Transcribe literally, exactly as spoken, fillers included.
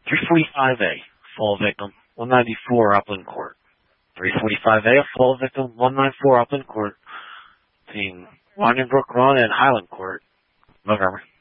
three forty-five A, fall victim, one ninety-four Upland Court. three forty-five A, fall victim, one ninety-four Upland Court, between Winding Brook Run and Highland Court, Montgomery.